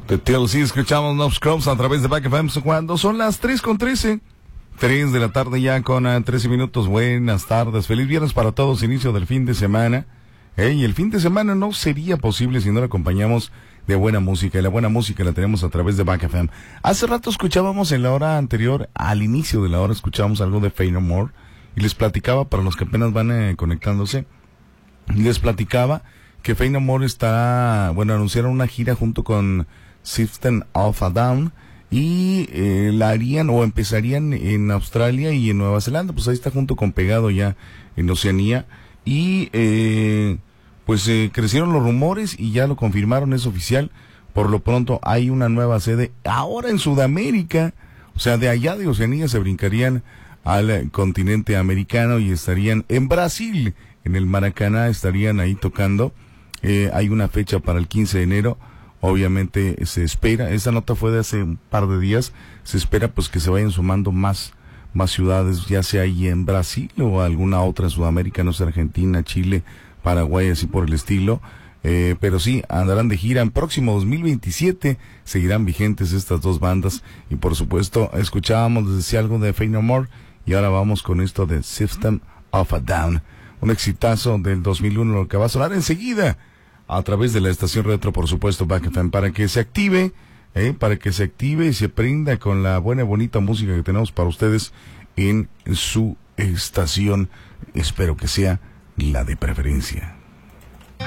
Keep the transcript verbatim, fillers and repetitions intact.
De T L C escuchamos No Scrubs a través de Back F M cuando son las tres con trece. tres de la tarde ya con uh, trece minutos. Buenas tardes. Feliz viernes para todos. Inicio del fin de semana. Eh, y el fin de semana no sería posible si no lo acompañamos de buena música. Y la buena música la tenemos a través de Back F M. Hace rato escuchábamos en la hora anterior, al inicio de la hora, escuchábamos algo de Faith No More. Y les platicaba, para los que apenas van eh, conectándose, les platicaba que Faith No More está, bueno, anunciaron una gira junto con System of a Down y eh, la harían o empezarían en Australia y en Nueva Zelanda. Pues ahí está junto con Pegado ya en Oceanía. Y eh, pues eh, crecieron los rumores y ya lo confirmaron, es oficial. Por lo pronto hay una nueva sede ahora en Sudamérica. O sea, de allá de Oceanía se brincarían al continente americano y estarían en Brasil, en el Maracaná, estarían ahí tocando. Eh, hay una fecha para el quince de enero. Obviamente se espera, esta nota fue de hace un par de días, se espera pues que se vayan sumando más, más ciudades, ya sea ahí en Brasil o alguna otra en Sudamérica, no sé, Argentina, Chile, Paraguay, así por el estilo. Eh, pero sí, andarán de gira en próximo dos mil veintisiete, seguirán vigentes estas dos bandas. Y por supuesto, escuchábamos, les decía algo de Faith No More, y ahora vamos con esto de System of a Down. Un exitazo del dos mil uno, lo que va a sonar enseguida a través de la estación retro, por supuesto, Back F M, para que se active, eh, para que se active y se prenda con la buena y bonita música que tenemos para ustedes en su estación. Espero que sea la de preferencia.